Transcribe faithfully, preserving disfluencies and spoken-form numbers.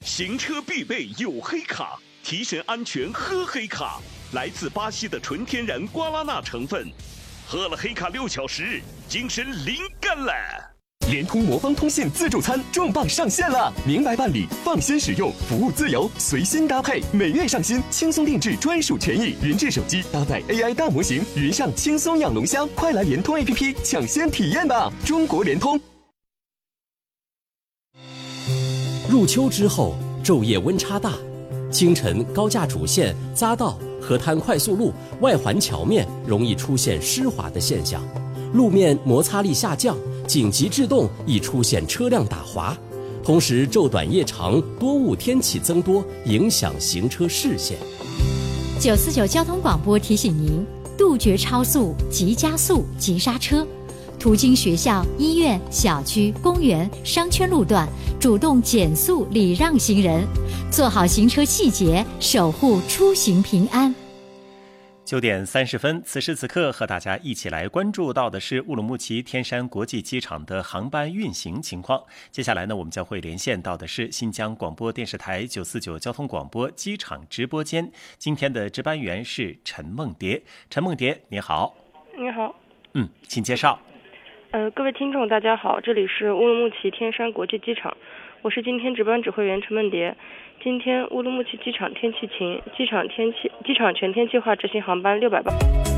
行车必备有黑卡，提神安全喝黑卡。来自巴西的纯天然瓜拉纳成分，喝了黑卡六小时，精神灵感了。 联通魔方通信自助餐重磅上线了，明白办理，放心使用，服务自由，随心搭配，每月上新，轻松定制专属权益，云智手机搭载 A I 大模型，云上轻松养龙虾，快来联通 A P P 抢先体验吧！中国联通。 入秋之后，昼夜温差大，清晨高架主线、匝道、河滩快速路、外环桥面容易出现湿滑的现象，路面摩擦力下降，紧急制动易出现车辆打滑。同时，昼短夜长，多雾天气增多，影响行车视线。 九四九交通广播提醒您：杜绝超速、急加速、急刹车。途经学校、医院、小区、公园、商圈路段，主动减速礼让行人，做好行车细节，守护出行平安。 九点三十分，此时此刻和大家一起来关注到的是乌鲁木齐天山国际机场的航班运行情况。接下来呢，我们将会连线到的是新疆广播电视台九四九交通广播机场直播间。今天的值班员是陈梦蝶。陈梦蝶，你好。 你好。 嗯，请介绍。 呃，各位听众大家好，这里是乌鲁木齐天山国际机场，我是今天值班指挥员陈梦蝶。今天乌鲁木齐机场天气晴，机场天气机场全天计划执行航班六百八。